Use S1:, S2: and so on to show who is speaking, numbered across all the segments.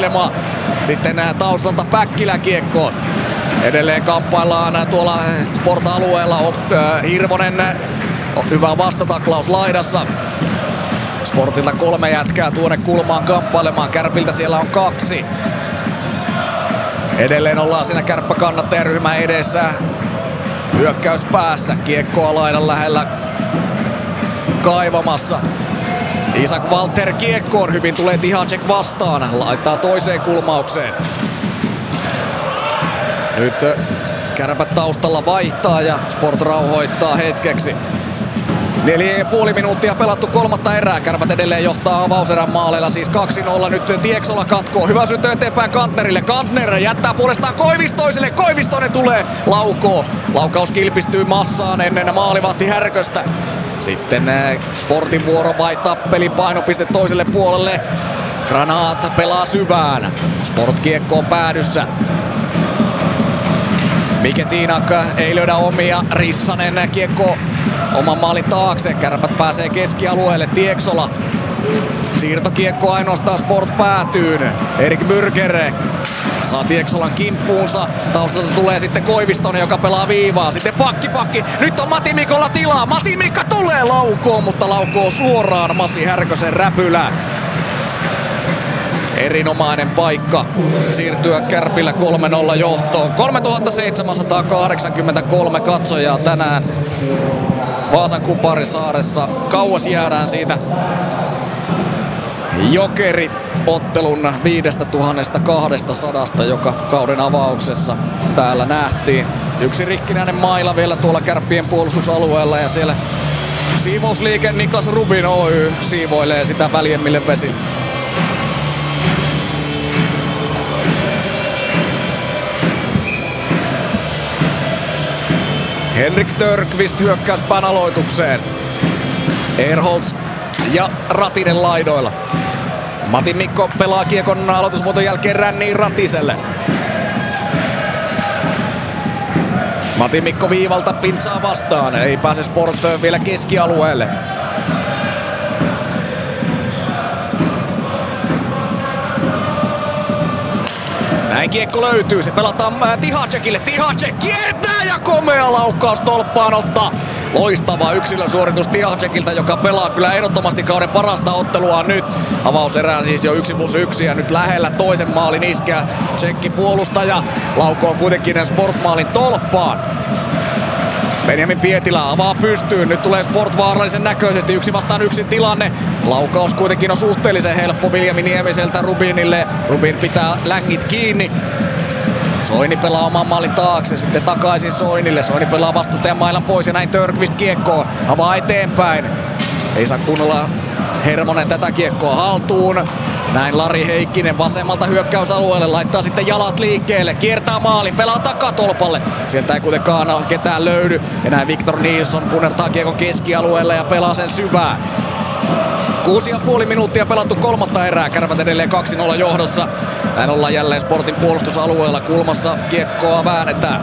S1: kamppailemaan. Sitten taustalta Päkkilä kiekkoon. Edelleen kamppaillaan tuolla Sport-alueella. Hirvonen, hyvä vastataklaus laidassa. Sportilta 3 jätkää tuonne kulmaan kamppailemaan. Kärpiltä siellä on 2. Edelleen ollaan siinä kärppäkannattajaryhmän edessä. Hyökkäys päässä. Kiekkoa laidan lähellä kaivamassa. Isak Walter kiekkoon. Hyvin tulee Tihacek vastaan. Laittaa toiseen kulmaukseen. Nyt Kärpät taustalla vaihtaa ja Sport rauhoittaa hetkeksi. 4,5 minuuttia pelattu kolmatta erää. Kärpät edelleen johtaa avauserän maaleilla, siis 2-0. Nyt Tieksola katkoo. Hyvä syöttö eteenpäin Kantnerille. Kantner jättää puolestaan Koivistoiselle. Koivistoinen tulee laukoo. Laukaus kilpistyy massaan ennen maalivahti Härköstä. Sitten Sportin vuoro vaihtaa pelin painopiste toiselle puolelle. Granat pelaa syvään. Sport kiekko on päädyssä. Mike Tiinak ei löydä omia. Rissanen kiekko oman maalin taakse. Kärpät pääsee keskialueelle. Tieksola. Siirtokiekko ainoastaan Sport päätyyn. Erik Bürger saa Tieksolan kimppuunsa. Taustalta tulee sitten Koivistonen, joka pelaa viivaa. Sitten pakki. Nyt on Mati Mikolla tilaa. Mati Mikka tulee laukoon, mutta laukoo suoraan Masi Härkösen räpylään. Erinomainen paikka siirtyä Kärpillä 3-0 johtoon. 3783 katsojaa tänään Vaasan Kuparisaaressa. Kauas jäädään siitä Jokeri-ottelun 5200, joka kauden avauksessa täällä nähtiin. Yksi rikkinäinen maila vielä tuolla Kärppien puolustusalueella ja siellä siivousliike Niklas Rubin Oy siivoilee sitä väljemmille vesille. Henrik Törkvist hyökkäyspään aloitukseen. Ehrholtz ja Ratinen laidoilla. Mati Mikko pelaa kiekon aloitusvuoton jälkeen ränniin Ratiselle. Mati Mikko viivalta pintsaa vastaan. Ei pääse Sport vielä keskialueelle. Näin kiekko löytyy. Se pelataan Tihacekille. Tihacek kiertää ja komea laukkaus tolppaan ottaa. Loistava yksilösuoritus Tihacekilta, joka pelaa kyllä ehdottomasti kauden parasta ottelua nyt. Avauserään siis jo 1+1 ja nyt lähellä toisen maalin iskeä tsekki puolustaja. Laukoo kuitenkin Sport-maalin tolppaan. Benjamin Pietilä avaa pystyyn. Nyt tulee Sport vaarallisen näköisesti. 1-1 tilanne. Laukaus kuitenkin on suhteellisen helppo Viljami Niemiseltä Rubinille. Rubin pitää längit kiinni. Soini pelaa oman maalin taakse. Sitten takaisin Soinille. Soini pelaa vastustajan mailan pois ja näin Törkvist kiekkoon. Avaa eteenpäin. Ei saa kunnolla Hermonen tätä kiekkoa haltuun. Näin Lari Heikkinen vasemmalta hyökkäysalueelle laittaa sitten jalat liikkeelle. Kiertää maalin, pelaa takatolpalle. Sieltä ei kuitenkaan ketään löydy. Ja näin Victor Nilsson punertaa kiekon keskialueelle ja pelaa sen syvään. 6,5 minuuttia pelattu kolmatta erää. Kärpät edelleen 2-0 johdossa. Näin ollaan jälleen Sportin puolustusalueella. Kulmassa kiekkoa väännetään.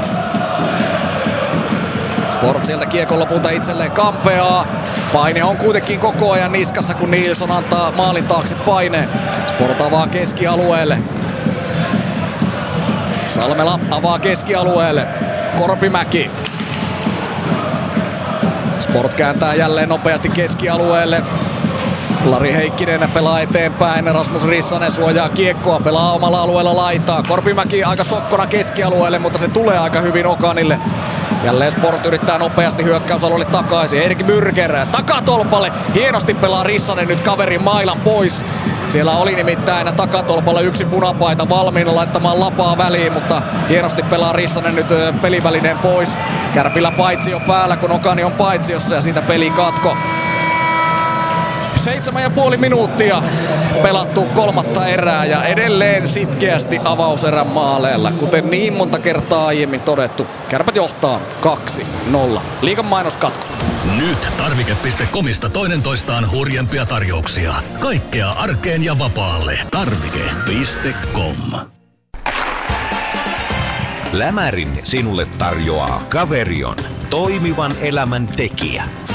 S1: Sport sieltä kiekon lopulta itselleen kampeaa. Paine on kuitenkin koko ajan niskassa, kun Nilsson antaa maalin taakse paineen. Sport avaa keskialueelle. Salmela avaa keskialueelle. Korpimäki. Sport kääntää jälleen nopeasti keskialueelle. Lari Heikkinen pelaa eteenpäin. Rasmus Rissanen suojaa kiekkoa. Pelaa omalla alueella laitaan. Korpimäki aika sokkona keskialueelle, mutta se tulee aika hyvin Okanille. Jälleen Sport yrittää nopeasti hyökkäysalueelle takaisin. Erik Bürger takatolpalle. Hienosti pelaa Rissanen nyt kaverin mailan pois. Siellä oli nimittäin takatolpalla yksi punapaita valmiina laittamaan lapaa väliin, mutta hienosti pelaa Rissanen nyt pelivälineen pois. Kärpillä paitsio päällä, kun Okani on paitsiossa ja siitä peli katko. 7,5 minuuttia pelattu kolmatta erää ja edelleen sitkeästi avauserän maaleilla. Kuten niin monta kertaa aiemmin todettu, Kärpät johtaa 2-0. Liigan mainoskatko.
S2: Nyt tarvike.comista toinen toistaan hurjempia tarjouksia. Kaikkea arkeen ja vapaalle. Tarvike.com.
S3: Lämärin sinulle tarjoaa Caverion, toimivan elämän tekijä.